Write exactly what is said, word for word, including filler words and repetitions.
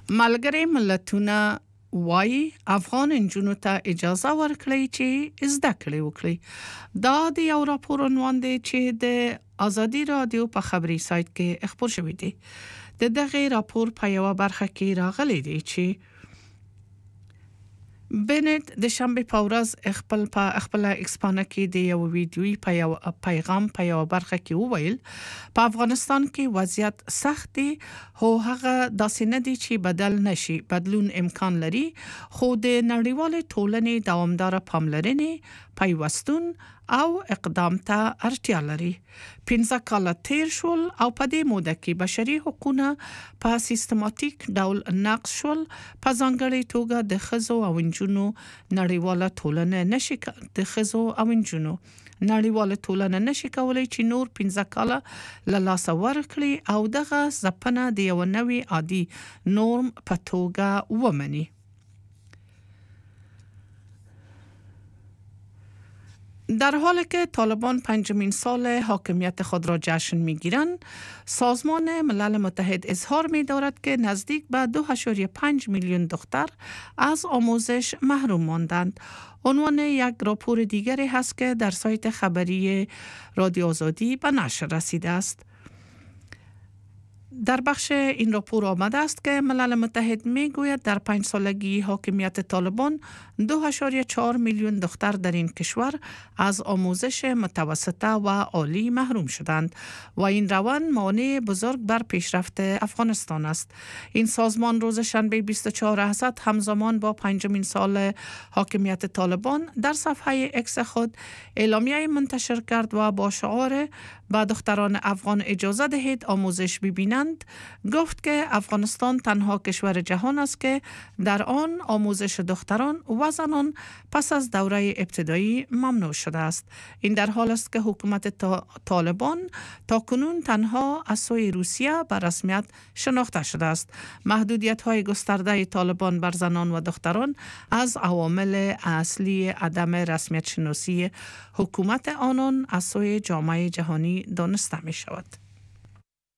ملګری ملتونه وای افغان انجونو ته اجازه ورکړي چې زده کړې وکړي. دا د یو راپور عنوان دی چې د ازادي رادیو په خبري سایت کې خپور شوی دی. د دغه راپور په یو برخه کې راغلی دی چې بنت د شنبه په ورځ خپل په خپل ایکسپانه کې د یو ویډیوي په یو پیغام په یو برخه کې وویل په افغانستان کې وضعیت سخت دی، هو هغه داسې نه دی چې بدل نشي. بدلون امکان لري، خو د نړیوال ټولنې دوامدار پاملرنې، پیوستون او اقدام ته اړتیا لري. پنځه کاله تیر شول او په دې موده کې بشري حقوقونه په سیستماتیک ډول نقض شول. په ځانګړي توګه د ښځو او نجونو نړیواله ټولنه نشي د ښځو او نجونو نړیواله ټولنه نشي کولای چې نور پنځه کاله له لاسه ورکړي او دغه ځپنه د یو نوي عادي نورم په توګه ومني. در حالی که طالبان پنجمین سال حاکمیت خود را جشن می‌گیرند، سازمان ملل متحد اظهار می‌دارد که نزدیک به دو ممیز پنج میلیون دختر از آموزش محروم ماندند. عنوان یک راپور دیگری هست که در سایت خبری رادیو آزادی به نشر رسیده است. در بخش این راپور آمده است که ملل متحد میگوید در پنج سالگی حاکمیت طالبان دو ممیز چهار میلیون دختر در این کشور از آموزش متوسطه و عالی محروم شدند و این روند مانع بزرگ بر پیشرفت افغانستان است. این سازمان روز شنبه بیست و چهار اسد همزمان با پنجمین سال حاکمیت طالبان در صفحه اکس خود اعلامیه منتشر کرد و با شعار با دختران افغان اجازه دهید آموزش ببینند گفت که افغانستان تنها کشور جهان است که در آن آموزش دختران و زنان پس از دوره ابتدایی ممنوع شده است. این در حال است که حکومت طالبان تا کنون تنها از سوی روسیه به رسمیت شناخته شده است. محدودیت های گسترده طالبان بر زنان و دختران از عوامل اصلی عدم رسمیت شناسی حکومت آنان از سوی جامعه جهانی دانسته می شود.